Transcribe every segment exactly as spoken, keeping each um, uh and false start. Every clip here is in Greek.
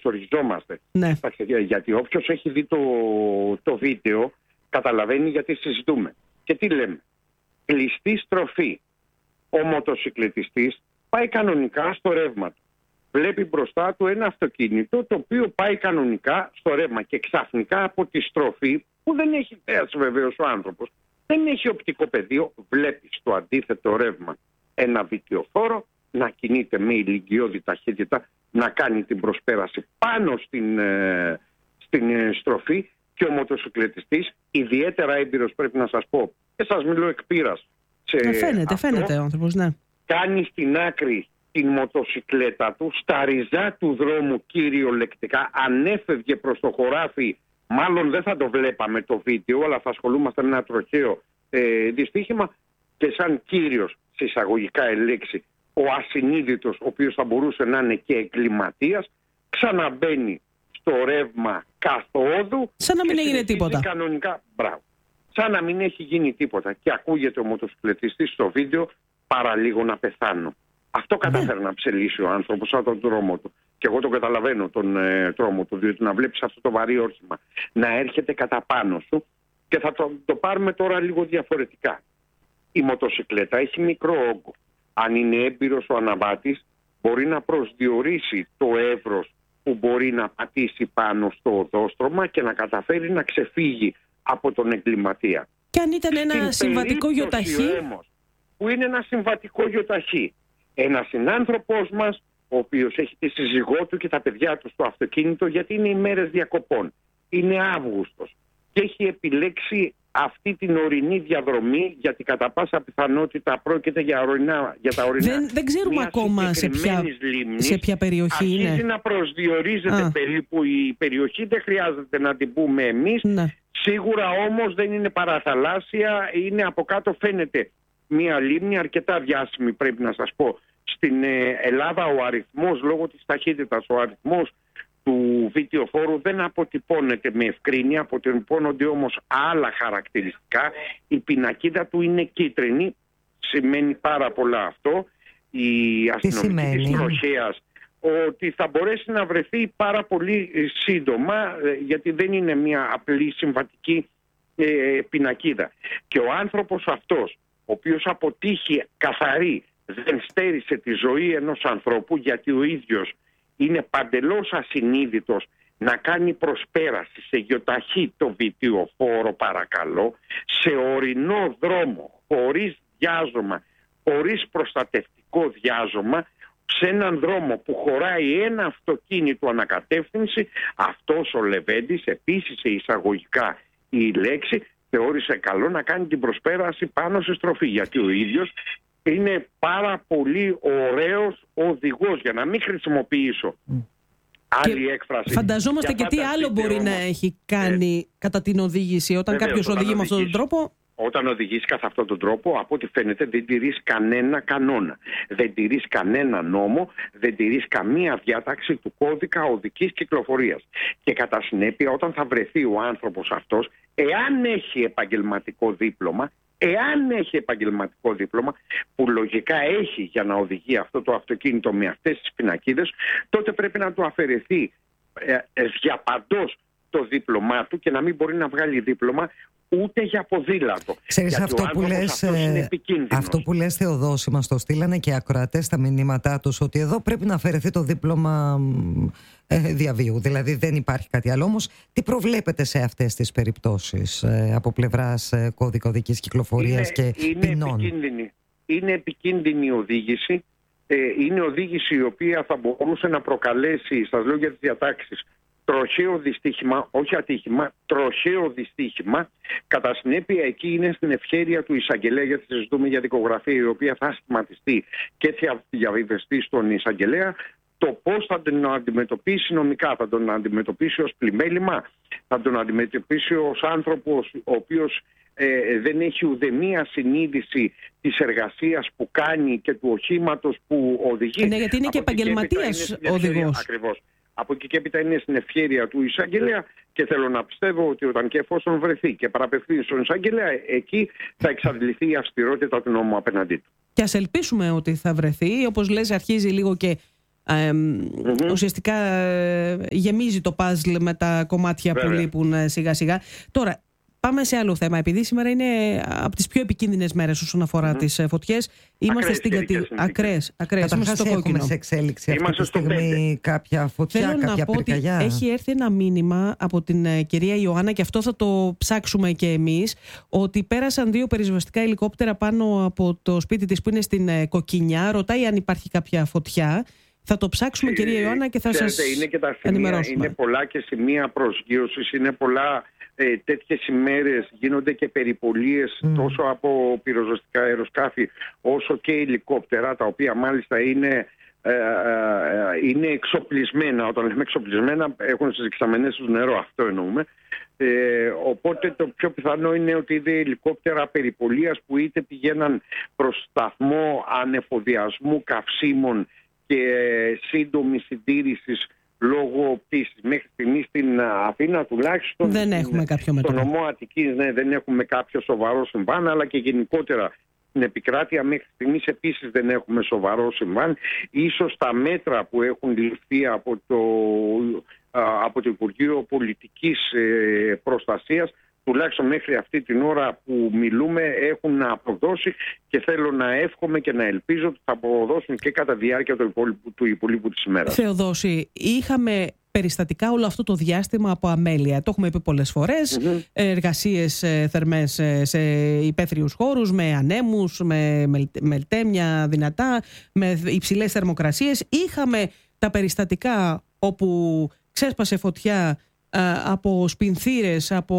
εξοργιζόμαστε. Ναι. Γιατί όποιος έχει δει το, το βίντεο καταλαβαίνει γιατί συζητούμε. Και τι λέμε. Κλειστή στροφή. Ο μοτοσυκλετιστής πάει κανονικά στο ρεύμα του. Βλέπει μπροστά του ένα αυτοκίνητο το οποίο πάει κανονικά στο ρεύμα και ξαφνικά από τη στροφή, που δεν έχει θέαση βεβαίως ο άνθρωπος, δεν έχει οπτικό πεδίο, βλέπει στο αντίθετο ρεύμα ένα βιτιοφόρο να κινείται με ηλικιώδη ταχύτητα, να κάνει την προσπέραση πάνω στην, ε, στην ε, στροφή, και ο μοτοσυκλετιστής, ιδιαίτερα έμπειρος πρέπει να σας πω, και σας μιλώ εκ πείρας, ε, φαίνεται, αυτό, φαίνεται ο άνθρωπος, ναι. Κάνει στην άκρη την μοτοσυκλέτα του, στα ριζά του δρόμου κυριολεκτικά, αν έφευγε προς το χωράφι, μάλλον δεν θα το βλέπαμε το βίντεο, αλλά θα ασχολούμαστε με ένα τροχαίο ε, δυστύχημα, και σαν κύριος, σε εισαγωγικά ελέξη, ο ασυνείδητος, ο οποίος θα μπορούσε να είναι και εγκληματίας, ξαναμπαίνει στο ρεύμα καθόδου. Σαν να μην έγινε τίποτα. Κανονικά, μπράβο. Σαν να μην έχει γίνει τίποτα. Και ακούγεται ο μοτοσυκλετιστής στο βίντεο, παραλίγο να πεθάνω. Αυτό κατάφερε ναι. να ψελίσει ο άνθρωπος από τον δρόμο του. Και εγώ τον καταλαβαίνω τον ε, τρόμο του, διότι να βλέπεις αυτό το βαρύ όχημα να έρχεται κατά πάνω σου, και θα το, το πάρουμε τώρα λίγο διαφορετικά. Η μοτοσυκλέτα έχει μικρό όγκο. Αν είναι έμπειρος ο αναβάτης, μπορεί να προσδιορίσει το εύρος που μπορεί να πατήσει πάνω στο οδόστρωμα και να καταφέρει να ξεφύγει από τον εγκληματία. Και αν ήταν ένα Στην συμβατικό γιοταχή. Που είναι ένα συμβατικό γιοταχή. Ένας συνάνθρωπός μας, ο οποίος έχει τη σύζυγό του και τα παιδιά του στο αυτοκίνητο, γιατί είναι ημέρες διακοπών. Είναι Αύγουστος και έχει επιλέξει αυτή την ορεινή διαδρομή, γιατί κατά πάσα πιθανότητα πρόκειται για, ορεινά, για τα ορεινά. Δεν, δεν ξέρουμε ακόμα σε ποια, σε ποια περιοχή είναι. Αρχίζει να προσδιορίζεται Α. περίπου η περιοχή, δεν χρειάζεται να την πούμε εμείς. Ναι. Σίγουρα όμως δεν είναι παραθαλάσσια, είναι από κάτω, φαίνεται μια λίμνη αρκετά διάσημη, πρέπει να σας πω. Στην Ελλάδα ο αριθμός, λόγω της ταχύτητας, ο αριθμός του βιτιοφόρου δεν αποτυπώνεται με ευκρίνεια, αποτυπώνονται όμως άλλα χαρακτηριστικά. Η πινακίδα του είναι κίτρινη, σημαίνει πάρα πολλά αυτό. Η αστυνομική της τροχέας ότι θα μπορέσει να βρεθεί πάρα πολύ σύντομα, γιατί δεν είναι μια απλή συμβατική ε, πινακίδα. Και ο άνθρωπος αυτός, ο οποίος από τύχη καθαρή δεν στέρισε τη ζωή ενός ανθρώπου, γιατί ο ίδιος είναι παντελώς ασυνείδητος να κάνει προσπέραση σε γιοταχή το βιτιοφόρο, παρακαλώ, σε ορεινό δρόμο, χωρίς διάζωμα, χωρίς προστατευτικό διάζωμα, σε έναν δρόμο που χωράει ένα αυτοκίνητο ανακατεύθυνση. Αυτός ο Λεβέντης, επίσης σε εισαγωγικά η λέξη, θεώρησε καλό να κάνει την προσπέραση πάνω σε στροφή, γιατί ο ίδιος είναι πάρα πολύ ωραίος οδηγός, για να μην χρησιμοποιήσω άλλη και έκφραση. Φανταζόμαστε και τι άλλο μπορεί όμως να έχει κάνει ε, κατά την οδήγηση, όταν βεβαίως, κάποιος οδηγεί με αυτόν τον τρόπο. Όταν οδηγείς κατά αυτόν τον τρόπο, από ό,τι φαίνεται δεν τηρείς κανένα κανόνα, δεν τηρείς κανένα νόμο, δεν τηρείς καμία διάταξη του κώδικα οδικής κυκλοφορίας. Και κατά συνέπεια, όταν θα βρεθεί ο άνθρωπος αυτός, εάν έχει επαγγελματικό δίπλωμα, εάν έχει επαγγελματικό δίπλωμα, που λογικά έχει για να οδηγεί αυτό το αυτοκίνητο με αυτές τις πινακίδες, τότε πρέπει να του αφαιρεθεί ε, ε, διαπαντός το δίπλωμά του και να μην μπορεί να βγάλει δίπλωμα ούτε για ποδήλατο. Ξέρεις, αυτό που, λες, ε, αυτό που λες, Θεοδόση, μας το στείλανε και ακροατές στα μηνύματά τους, ότι εδώ πρέπει να αφαιρεθεί το δίπλωμα ε, διαβίου. Δηλαδή δεν υπάρχει κάτι άλλο. Όμως τι προβλέπετε σε αυτές τις περιπτώσεις ε, από πλευράς ε, κώδικα οδικής κυκλοφορίας είναι, και είναι ποινών? Επικίνδυνη. Είναι επικίνδυνη η οδήγηση. Ε, είναι οδήγηση η οποία θα μπορούσε να προκαλέσει, σας λέω για τις διατάξεις, τροχαίο δυστύχημα, όχι ατύχημα, τροχαίο δυστύχημα. Κατά συνέπεια, εκεί είναι στην ευχέρεια του εισαγγελέα, γιατί συζητούμε για δικογραφία η οποία θα σχηματιστεί και θα διαβιβαστεί στον εισαγγελέα, το πώς θα τον αντιμετωπίσει νομικά. Θα τον αντιμετωπίσει ως πλημέλημα, θα τον αντιμετωπίσει ως άνθρωπος ο οποίος ε, δεν έχει ουδέμια συνείδηση της εργασίας που κάνει και του οχήματος που οδηγεί. Ναι, γιατί είναι και επαγγελματίας οδηγός. Ακριβώς. Από εκεί και έπειτα είναι στην ευχέρεια του εισαγγελέα, και θέλω να πιστεύω ότι όταν και εφόσον βρεθεί και παραπευθεί στον εισαγγελέα, εκεί θα εξαντληθεί η αυστηρότητα του νόμου απέναντί του. Και ας ελπίσουμε ότι θα βρεθεί. Όπως λες, αρχίζει λίγο και Ε, mm-hmm. Ουσιαστικά ε, γεμίζει το παζλ με τα κομμάτια Βέβαια. που λείπουν ε, σιγά σιγά. Τώρα πάμε σε άλλο θέμα. Επειδή σήμερα είναι από τις πιο επικίνδυνες μέρες όσον αφορά mm-hmm. τις ε, φωτιές, είμαστε στην κατηγορία. Ακραίες. Είμαστε στο κόκκινο. Έχουμε σε εξέλιξη αυτή τη στιγμή κάποια φωτιά, Θέλω κάποια να πω πυρκαγιά. Ότι έχει έρθει ένα μήνυμα από την ε, κυρία Ιωάννα, και αυτό θα το ψάξουμε και εμείς, ότι πέρασαν δύο πυροσβεστικά ελικόπτερα πάνω από το σπίτι της που είναι στην ε, Κοκκινιά. Ρωτάει αν υπάρχει κάποια φωτιά. Θα το ψάξουμε, κυρία Ιωάννα, και θα Ξέρετε, σας είναι και τα σημεία, ενημερώσουμε. Είναι πολλά και σημεία προσγείωσης, είναι πολλά ε, τέτοιες ημέρες, γίνονται και περιπολίες mm. τόσο από πυροσβεστικά αεροσκάφη όσο και ελικόπτερα, τα οποία μάλιστα είναι, ε, ε, είναι εξοπλισμένα. Όταν λέμε εξοπλισμένα, έχουν στις δεξαμενές τους νερό, αυτό εννοούμε. Ε, οπότε το πιο πιθανό είναι ότι είναι ελικόπτερα περιπολίας που είτε πηγαίναν προς σταθμό ανεφοδιασμού καυσίμων και σύντομη συντήρηση λόγω πτήσης. Μέχρι στιγμή στην Αθήνα τουλάχιστον δεν έχουμε κάποιο μέτρο. Στο νομό Αττικής ναι, δεν έχουμε κάποιο σοβαρό συμβάν, αλλά και γενικότερα στην επικράτεια μέχρι στιγμής επίσης δεν έχουμε σοβαρό συμβάν. Ίσως τα μέτρα που έχουν ληφθεί από το, από το Υπουργείο Πολιτικής Προστασίας, τουλάχιστον μέχρι αυτή την ώρα που μιλούμε, έχουν αποδώσει, και θέλω να εύχομαι και να ελπίζω ότι θα αποδώσουν και κατά διάρκεια του υπόλοιπου, του υπολείπου της ημέρας. Θεοδόση, είχαμε περιστατικά όλο αυτό το διάστημα από αμέλεια. Το έχουμε πει πολλές φορές. Mm-hmm. Εργασίες θερμές σε υπαίθριους χώρους, με ανέμους, με μελτέμια δυνατά, με υψηλές θερμοκρασίες. Είχαμε τα περιστατικά όπου ξέσπασε φωτιά από σπινθήρες, από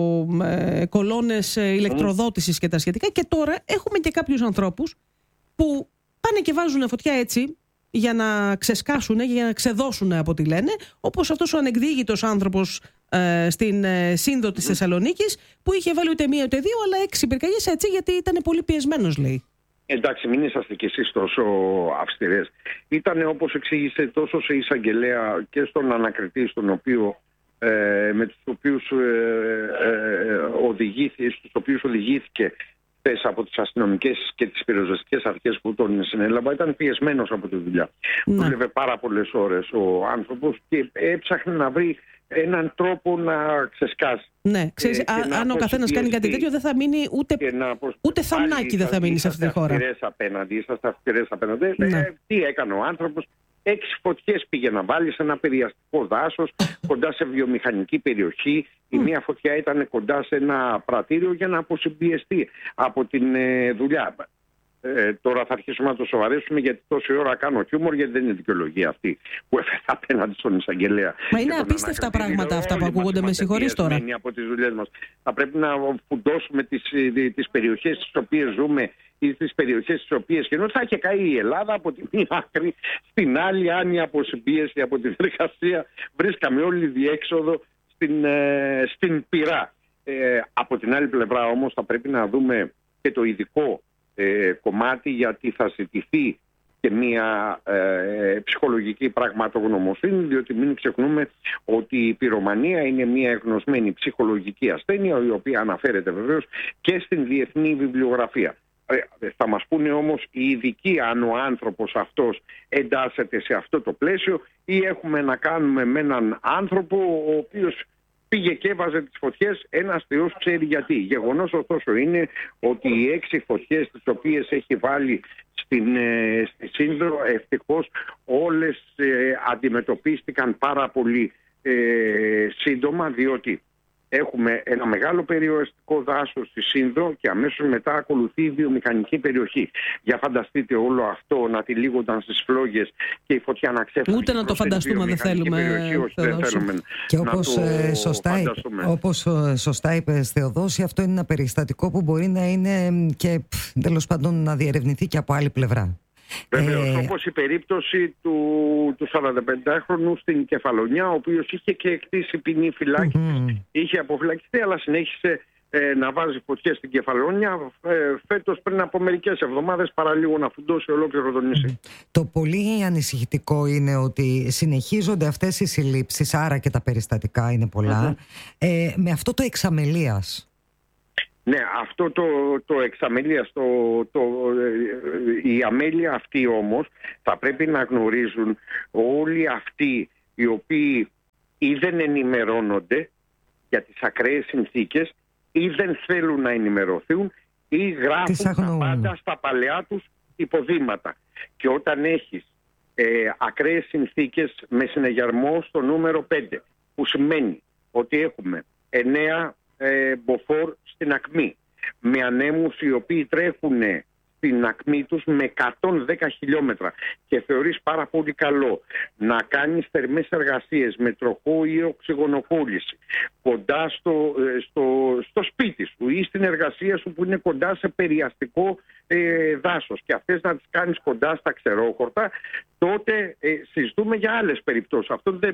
ε, κολόνες ηλεκτροδότησης και τα σχετικά, και τώρα έχουμε και κάποιους ανθρώπους που πάνε και βάζουν φωτιά έτσι για να ξεσκάσουν, για να ξεδώσουν από ό,τι λένε, όπως αυτός ο ανεκδίγητος άνθρωπος ε, στην ε, Σύνδο της Θεσσαλονίκης, που είχε βάλει ούτε μία ούτε δύο αλλά έξι πυρκαγιές έτσι, γιατί ήταν πολύ πιεσμένος, λέει. Εντάξει, μην είσαστε κι εσείς τόσο αυστηρές. Ήταν, όπως εξήγησε, τόσο σε εισαγγελέα και στον ανακριτή, στον οποίο Ε, με τους οποίους, ε, ε, οδηγήθηκε, στους οποίους οδηγήθηκε χθες από τις αστυνομικές και τις πυροσβεστικές αρχές που τον συνέλαβα, ήταν πιεσμένος από τη δουλειά. Ναι. Δούλευε πάρα πολλές ώρες ο άνθρωπος και έψαχνε να βρει έναν τρόπο να ξεσκάσει. Ναι, ξέρεις, ε, α, αν ο καθένας κάνει κάτι τέτοιο, δεν θα μείνει ούτε, ούτε θαμνάκι δεν θα μείνει σε αυτή τη χώρα. Είσαστε αυστηρές απέναντι. Ναι. Ε, τι έκανε ο άνθρωπος? Έξι φωτιές πήγε να βάλει σε ένα περιαστικό δάσος κοντά σε βιομηχανική περιοχή. Η μία φωτιά ήταν κοντά σε ένα πρατήριο για να αποσυμπιεστεί από την ε, δουλειά. Ε, τώρα θα αρχίσουμε να το σοβαρέσουμε, γιατί τόση ώρα κάνω χιούμορ, γιατί δεν είναι δικαιολογία αυτή που έφερε απέναντι στον εισαγγελέα. Μα είναι απίστευτα πράγματα αυτά που ακούγονται, με συγχωρείς τώρα. Από τις δουλειές μας. Θα πρέπει να φουντώσουμε τις, τις περιοχές στις οποίες ζούμε ή στις περιοχές στις οποίες και ενώ θα είχε καεί η Ελλάδα από τη μία άκρη στην άλλη, αν η αποσυμπίεση από την εργασία βρίσκαμε όλη διέξοδο στην, ε, στην πυρά. Ε, από την άλλη πλευρά όμως θα πρέπει να δούμε και το ειδικό ε, κομμάτι, γιατί θα ζητηθεί και μια ε, ψυχολογική πραγματογνωμοσύνη, διότι μην ξεχνούμε ότι η πυρομανία είναι μια εγνωσμένη ψυχολογική ασθένεια, η οποία αναφέρεται βεβαίως και στην διεθνή βιβλιογραφία. Θα μας πούνε όμως οι ειδικοί αν ο άνθρωπος αυτός εντάσσεται σε αυτό το πλαίσιο, ή έχουμε να κάνουμε με έναν άνθρωπο ο οποίος πήγε και έβαζε τις φωτιές, ένας Θεός ξέρει γιατί. Γεγονός ωστόσο είναι ότι οι έξι φωτιές τις οποίες έχει βάλει στην, ε, στη Σύνδρο, ευτυχώς όλες ε, αντιμετωπίστηκαν πάρα πολύ ε, σύντομα, διότι έχουμε ένα μεγάλο περιοριστικό δάσος στη Σύνδρο και αμέσως μετά ακολουθεί η βιομηχανική περιοχή. Για φανταστείτε όλο αυτό να τυλίγονταν στις φλόγες και η φωτιά να ξέφυγε. Ούτε να το φανταστούμε δεν θέλουμε. Περιοχή, όχι, δεν θέλουμε και όπως σωστά, όπως σωστά είπες, Θεοδόση, αυτό είναι ένα περιστατικό που μπορεί να είναι και τέλος πάντων να διερευνηθεί και από άλλη πλευρά. Βεβαίως, ε... όπως η περίπτωση του, του σαρανταπεντάχρονου στην Κεφαλονιά, ο οποίος είχε και εκτίσει ποινή φυλάκισης, mm-hmm. είχε αποφυλακιστεί, αλλά συνέχισε ε, να βάζει φωτιές στην Κεφαλονιά. Ε, φέτος, πριν από μερικές εβδομάδες, παραλίγο να φουντώσει ολόκληρο το νησί. Mm-hmm. Το πολύ ανησυχητικό είναι ότι συνεχίζονται αυτές οι συλλήψεις, άρα και τα περιστατικά είναι πολλά, mm-hmm. ε, με αυτό το εξαμελίας. Ναι, αυτό το, το εξαμέλεια, το, το, η αμέλεια αυτή όμως θα πρέπει να γνωρίζουν όλοι αυτοί οι οποίοι ή δεν ενημερώνονται για τις ακραίες συνθήκες ή δεν θέλουν να ενημερωθούν ή γράφουν τα πάντα στα παλαιά τους υποδήματα. Και όταν έχεις ε, ακραίες συνθήκες με συνεγερμό στο νούμερο πέντε, που σημαίνει ότι έχουμε εννέα ε, μποφόρ στην ακμή, με ανέμους οι οποίοι τρέχουν στην ακμή τους με εκατόν δέκα χιλιόμετρα, και θεωρείς πάρα πολύ καλό να κάνεις θερμές εργασίες με τροχό ή οξυγονοπούληση κοντά στο, στο, στο σπίτι σου ή στην εργασία σου που είναι κοντά σε περιαστικό ε, δάσος, και αυτές να τις κάνεις κοντά στα ξερόχορτα, τότε ε, συζητούμε για άλλες περιπτώσεις. Αυτό δεν,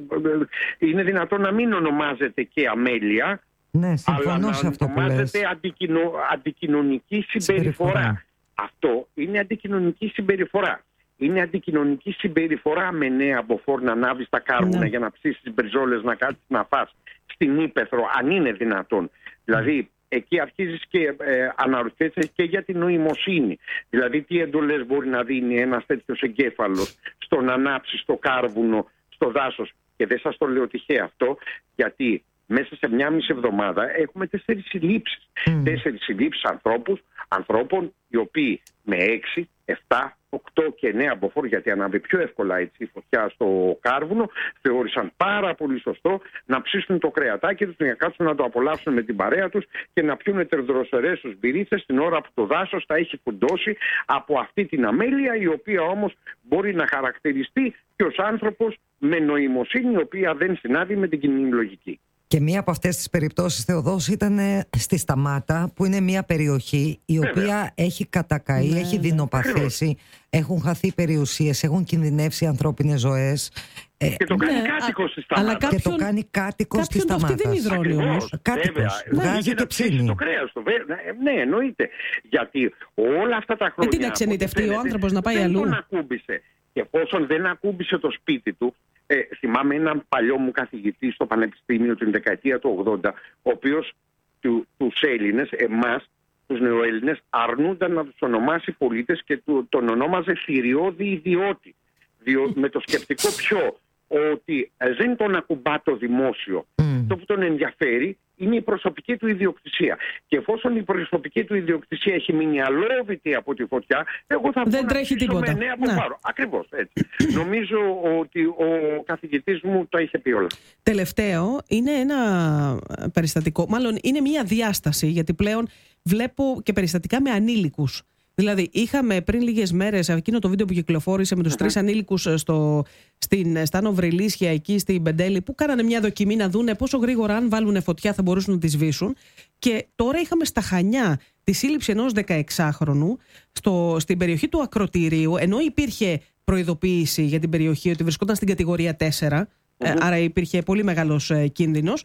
είναι δυνατόν να μην ονομάζεται και αμέλεια, ναι, συμφωνώ αλλά σε αυτό να που ονομάζεται αντικοινο, αντικοινωνική συμπεριφορά. συμπεριφορά. Αυτό είναι αντικοινωνική συμπεριφορά. Είναι αντικοινωνική συμπεριφορά με νέα μποφόρ να ανάβεις τα κάρβουνα, ναι, για να ψήσεις τις μπριζόλες, να κάτσεις να φας στην ύπαιθρο, αν είναι δυνατόν. Δηλαδή, εκεί αρχίζεις και ε, αναρωτιέσαι και για την νοημοσύνη. Δηλαδή, τι εντολές μπορεί να δίνει ένας τέτοιος εγκέφαλος στο να ανάψει το κάρβουνο στο δάσος. Και δεν σας το λέω τυχαία αυτό, γιατί μέσα σε μια μισή εβδομάδα έχουμε τέσσερις συλλήψεις. Mm. Τέσσερις συλλήψεις ανθρώπους, ανθρώπων οι οποίοι με έξι, επτά, οκτώ και εννέα μποφόρ, γιατί ανάβει πιο εύκολα έτσι η φωτιά στο κάρβουνο, θεώρησαν πάρα πολύ σωστό να ψήσουν το κρεατάκι τους, να κάτσουν να το απολαύσουν με την παρέα τους και να πιούν τερδροσερές τους μπυρίτσες την ώρα που το δάσος τα έχει φουντώσει από αυτή την αμέλεια, η οποία όμως μπορεί να χαρακτηριστεί και ως άνθρωπος με νοημοσύνη, η οποία δεν συνάδει με την κοινή λογική. Και μία από αυτές τις περιπτώσεις, Θεοδός, ήταν στη Σταμάτα, που είναι μία περιοχή η οποία Βέβαια. έχει κατακαεί, ναι, έχει δεινοπαθήσει, έχουν χαθεί περιουσίες, έχουν κινδυνεύσει ανθρώπινες ζωές. Και το κάνει ναι, κάτοικος στη Σταμάτα. Αλλά κάποιον, και το κάνει κάτοικος στη Σταμάτα. Κάποιον το αυτή δεν υδρώνει όμως. Κάτοικος, βγάζει και ψήνει. Το κρέας, το, ναι, εννοείται. Γιατί όλα αυτά τα χρόνια... Ε, τι να ξενιτευτεί ο άνθρωπος να πάει δεν αλλού. Δεν τον ακούμπησε. Και εφόσον δεν ακούμπησε το σπίτι του, Ε, θυμάμαι έναν παλιό μου καθηγητή στο Πανεπιστήμιο την δεκαετία του ογδόντα, ο οποίος του, τους Έλληνες, εμάς, τους νεοέλληνες, αρνούνταν να τους ονομάσει πολίτες και του, τον ονόμαζε θηριώδη ιδιώτη. Διό, με το σκεπτικό ποιο, ότι ε, δεν τον ακουμπά το δημόσιο. Mm. Το που τον ενδιαφέρει είναι η προσωπική του ιδιοκτησία. Και εφόσον η προσωπική του ιδιοκτησία έχει μείνει αλόβητη από τη φωτιά, εγώ θα δεν τρέχει τίποτα. Με νέα αποφάρω. Ακριβώς έτσι. Νομίζω ότι ο καθηγητής μου το είχε πει όλα. Τελευταίο, είναι ένα περιστατικό, μάλλον είναι μια διάσταση, γιατί πλέον βλέπω και περιστατικά με ανήλικους. Δηλαδή, είχαμε πριν λίγες μέρες εκείνο το βίντεο που κυκλοφόρησε με τους mm-hmm. τρεις ανήλικους στο, στην Στάνο Βρυλίσια, εκεί στην Πεντέλη, που κάνανε μια δοκιμή να δούνε πόσο γρήγορα, αν βάλουν φωτιά, θα μπορούσαν να τη σβήσουν. Και τώρα είχαμε στα Χανιά τη σύλληψη ενός δεκαεξάχρονου στο, στην περιοχή του Ακροτηρίου, ενώ υπήρχε προειδοποίηση για την περιοχή ότι βρισκόταν στην κατηγορία τέσσερα, mm-hmm. άρα υπήρχε πολύ μεγάλος κίνδυνος.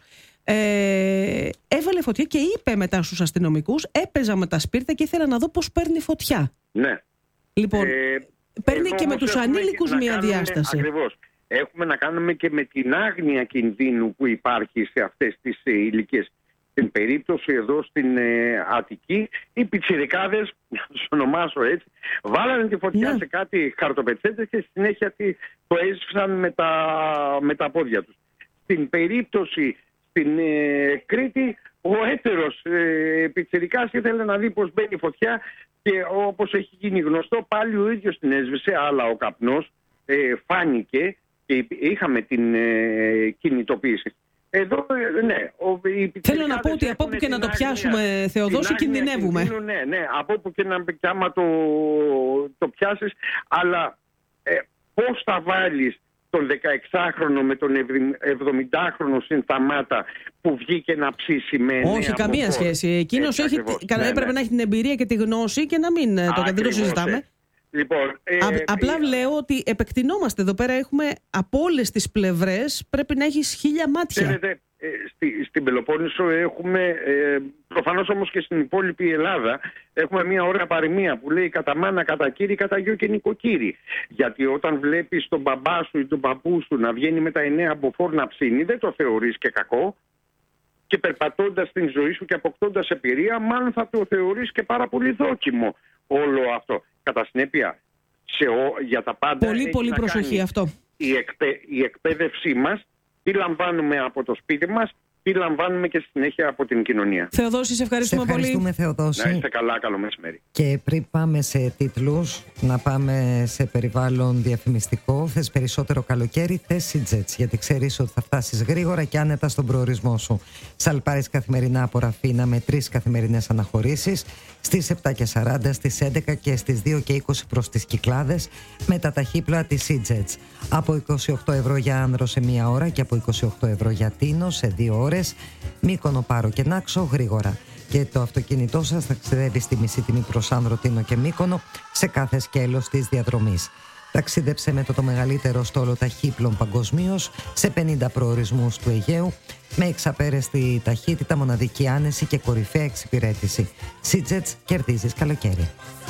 Ε, έβαλε φωτιά και είπε μετά στους αστυνομικούς, έπαιζα με τα σπίρτα και ήθελα να δω πώς παίρνει φωτιά. Ναι. Λοιπόν, ε, παίρνει και με τους ανήλικους μια κάνουμε, διάσταση. Ακριβώς. Έχουμε να κάνουμε και με την άγνοια κινδύνου που υπάρχει σε αυτές τις ε, ηλικίες. Στην περίπτωση εδώ στην ε, Αττική, οι πιτσιρικάδες, να τους ονομάσω έτσι, βάλανε τη φωτιά ναι. σε κάτι χαρτοπετσέτες και στη συνέχεια το έσβησαν με τα, με τα πόδια τους. Στην περίπτωση στην ε, Κρήτη, ο έτερος ε, πιτσιρικάς ήθελε να δει πώς μπαίνει η φωτιά και όπως έχει γίνει γνωστό, πάλι ο ίδιος την έσβησε, αλλά ο καπνός ε, φάνηκε και είχαμε την ε, κινητοποίηση. Εδώ, ναι, ο, θέλω να πω ότι από όπου και να το πιάσουμε, Θεοδόση, κινδυνεύουμε. Ναι, ναι, από όπου και να και άμα το, το πιάσεις, αλλά ε, πώς θα βάλεις τον δεκαεξάχρονο με τον εβδομηντάχρονο στην Σταμάτα που βγήκε να ψήσει με νέα. Όχι, καμίαφόρ. σχέση. Εκείνος έχει, ναι, έπρεπε ναι. να έχει την εμπειρία και τη γνώση και να μην Α, το, δεν το συζητάμε. Λοιπόν, ε, Α, απλά ε, λέω ότι επεκτηνόμαστε εδώ πέρα, έχουμε από όλες τις πλευρές, πρέπει να έχεις χίλια μάτια. Ξέρετε, ε, στη, στην Πελοπόννησο έχουμε, ε, προφανώς όμως και στην υπόλοιπη Ελλάδα, έχουμε μια ωραία παροιμία που λέει κατά μάνα, κατά κύρι, κατά γιο και νοικοκύρη. Γιατί όταν βλέπεις τον μπαμπά σου ή τον παππού σου να βγαίνει με τα εννέα μποφόρ να ψήνει, δεν το θεωρείς και κακό. και περπατώντας την ζωή σου και αποκτώντας εμπειρία, μάλλον θα το θεωρείς και πάρα πολύ δόκιμο όλο αυτό. Κατά συνέπεια, σε ο, για τα πάντα πολύ πολύ προσοχή αυτό. Η, εκπαί, η εκπαίδευσή μας, τι λαμβάνουμε από το σπίτι μας, τι λαμβάνουμε και συνέχεια από την κοινωνία. Θεοδόση, σε ευχαριστούμε, σε ευχαριστούμε πολύ. Θεοδόση. Να είστε καλά, καλό μεσημέρι. Και πριν πάμε σε τίτλους, να πάμε σε περιβάλλον διαφημιστικό. Θες περισσότερο καλοκαίρι, θες Seatjets, γιατί ξέρεις ότι θα φτάσεις γρήγορα και άνετα στον προορισμό σου. Σαλπάρεις καθημερινά από Ραφίνα με τρεις καθημερινές αναχωρήσεις στις επτά και σαράντα, στις έντεκα και στις δύο και είκοσι προς τις Κυκλάδες με τα ταχύπλοα της Seatjets. Από είκοσι οκτώ ευρώ για άνδρο σε μία ώρα και από είκοσι οκτώ ευρώ για τίνο σε δύο ώρες. Μύκονο, Πάρο και Νάξο γρήγορα. Και το αυτοκίνητό σας ταξιδεύει στη μισή τιμή προς Άνδρο, Τίνο και Μύκονο σε κάθε σκέλος της διαδρομής. Ταξίδεψε με το, το μεγαλύτερο στόλο ταχύπλων παγκοσμίως σε πενήντα προορισμούς του Αιγαίου με εξαπέραστη ταχύτητα, μοναδική άνεση και κορυφαία εξυπηρέτηση. Seatjets, κερδίζεις καλοκαίρι.